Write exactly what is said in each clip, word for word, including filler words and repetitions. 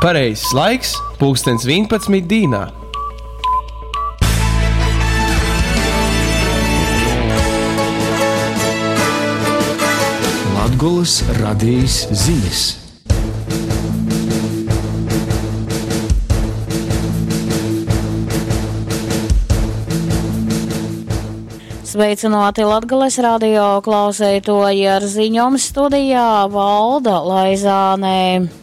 Pareizs laiks pulkstens vienpadsmit dīnā. Latgolas radījis ziņas. Sveicināti Latgales radio klausētoji, ar ziņom studijā Valda Laizānē.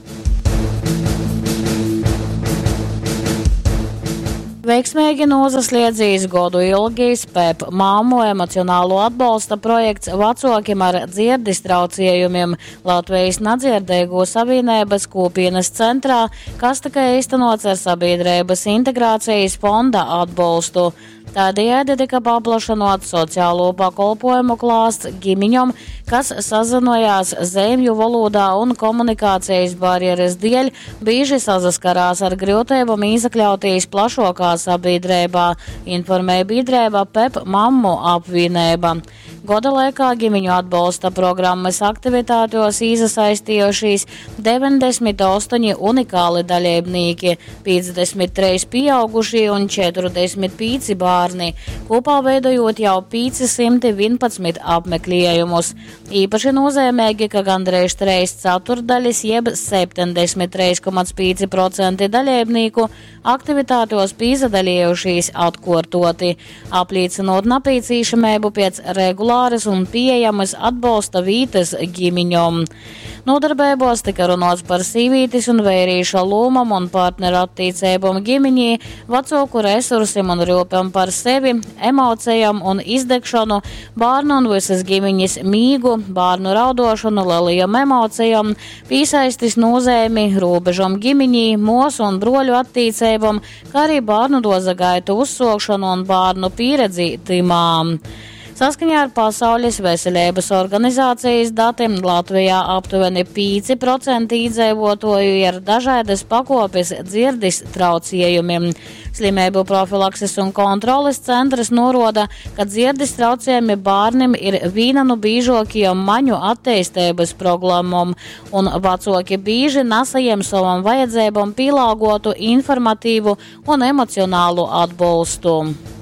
Veiksmīgi nozasliedzīs godu ilgi Spep māmu emocionālo atbalsta projekts vacokiem ar dzirdes traucējumiem Latvijas nadzierdēgo savienības kopienas centrā, kas tikai īstenots ar sabiedrības integrācijas fonda atbalstu. Tādējādi tika paplašinot sociālo pakalpojumu klāsts ģimeņiem, kas sazinojās zemju valodā un komunikācijas barjeras dēļ, bieži saskarās ar grūtībām izakļauties plašākā sabiedrībā, informēja biedrība Pep mammu apvienība. Goda laikā ģimeņu atbalsta programmas aktivitātos iesaistījušies deviņdesmit astoņi unikāli dalībnieki, piecdesmit trīs pieaugušie un četrdesmit pieci bērni, kopā veidojot jau piecsimt vienpadsmit apmeklējumus. Īpaši nozīmīgi, ka gandrīz trīs ceturtdaļas jeb septiņdesmit trīs komats pieci procenti dalībnieku aktivitātos piedalījušies atkārtoti, apliecinot nepieciešamību pēc regulāras un pieejamas atbalsta vītas ģimeņiem. Nodarbībos tika runāts par sīvītis un vērīša lomam un partneru attīcībām ģimeņī, vecāku resursiem un rūpēm par sevi, emocijām un izdegšanu, bērnu un visas ģimeņas mīgu, bērnu raudošanu, lielajām emocijām, piesaistis nozīmi, robežām ģimeņī, mūsu un broļu attīcībām, kā arī bērnu dozagaitu uzsākšanu un bērnu pieredzītimām. Saskaņā ar Pasaules veselības organizācijas datiem Latvijā aptuveni pieci procenti iedzīvotāju ir dažādas pakopes dzirdes traucējumiem. Slimību profilakses un kontroles centrs norāda, ka dzirdes traucējumi bērniem ir viena no biežākajām maņu attīstības problēmām, un vecāki bieži nesajiem savam vajadzībām pielāgotu informatīvu un emocionālu atbalstu.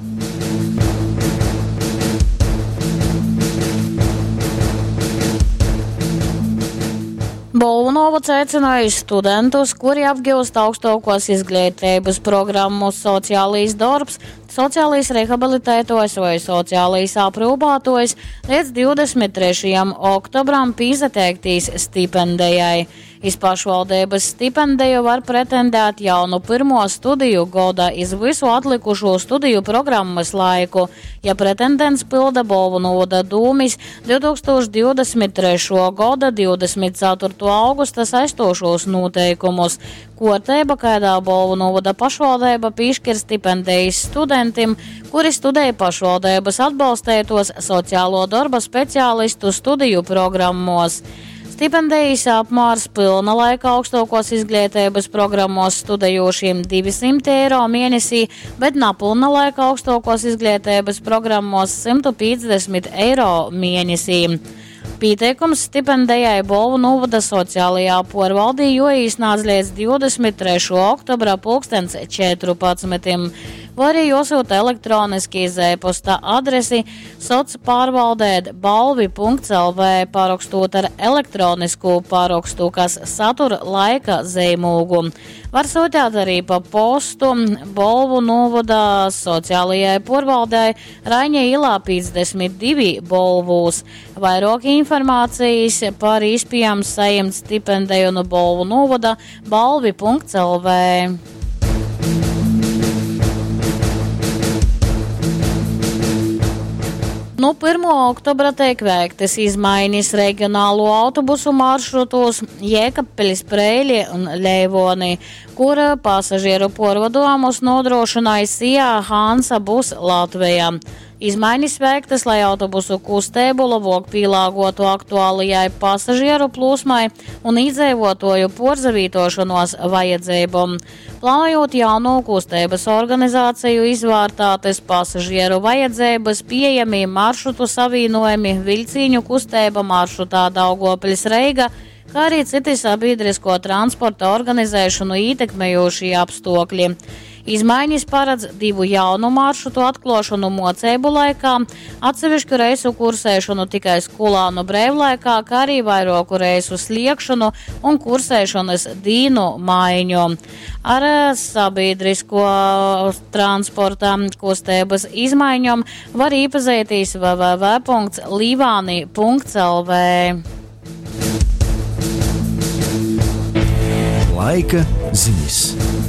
Bolvanovac aicināja studentus, kuri apgūst augstākos izglītības programmas sociālais darbs, sociālais rehabilitētojs vai sociālais aprūpētojs līdz divdesmit trešajam oktobram piesateikties stipendijai. Iz pašvaldības stipendiju var pretendēt jau no pirmo studiju gada iz visu atlikušo studiju programmas laiku, ja pretendents pilda Bolvanovada dūmis divi tūkstoši divdesmit trešā gada divdesmit ceturtā augusta saistošos noteikumus. Kārtība, kādā Bolvanovada pašvaldība piešķir stipendijas studentiem, kuri studēja pašvaldības atbalstētos sociālo darba speciālistu studiju programmos. Stipendijas apmērs pilna laika augstākos izglītības programmos studējošiem divsimt eiro mēnesī, bet nepilna laika augstākos izglītības programmos simt piecdesmit eiro mēnesī. Pieteikums stipendijai Bolvanovada sociālajā porvaldī joīsnāts līdz divdesmit trešā oktobra pulkstens četrpadsmitim. Var arī jūsūt elektroniski iz e-posta adresi socpārvaldēt balvi punkts el vē, pārakstot ar elektronisku pārakstu, kas satura laika zīmogu. Var sūtīt arī pa postu Bolvanovada sociālajai porvaldei Raņa ilā piecdesmit divi Bolvūs. Vairāk informācijas par iespējams saņemt stipendiju no Bolvanovada balvi punkts el vē. No pirmā oktobra tiek veiktas izmaiņas reģionālo autobusu maršrutos Jēkabpeļs, Preļi un Leivonī, kur pasažieru porvadojumus nodrošināja Sijā Hansa Bus Latvijā. Izmaiņas veiktas, lai autobusu kustību labāk pielāgotu aktuālajai pasažieru plūsmai un iedzīvotāju porzavītošanos vajadzībām. Plānojot jauno kustības organizāciju, izvērtētas pasažieru vajadzības, pieejami maršrutu savienojumi, viļcīņu kustība maršrutā Daugavpils Reiga, kā arī citi sabiedrisko transporta organizēšanu ietekmējošie apstākļi. Izmaiņas paredz divu jaunu maršrutu atklošanu mocēbu laikā, atsevišķu reisu kursēšanu tikai skolānu brīvlaikā, kā arī vairāku reisu sliekšanu un kursēšanas dīnu maiņu. Ar sabiedrisko transporta kustības izmaiņām var iepazīties w w w punkts līvāni punkts l v. Laika ziņas.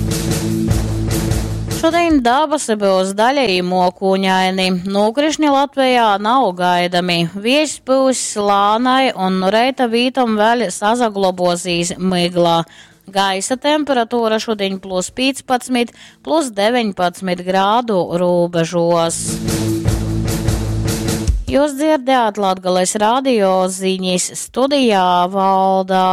Šodien dabasi būs daļēji mokūņaini. Nokrišņi Latvijā nav gaidami. Viesis būs slānai un reita vītam vēl sazaglobosīs miglā. Gaisa temperatūra šodien plus piecpadsmit, plus deviņpadsmit grādu rūbežos. Jūs dzirdējāt Latgales radio ziņas, studijā Valdā.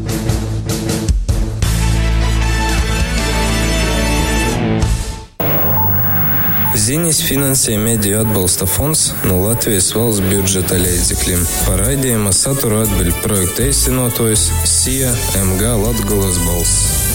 Ziņas finansē Mediju atbalsta fonds no Latvijas valsts budžeta līdzekļiem. Par raidījuma saturu atbild projekta īstenotājs S I A M G Latgales balss.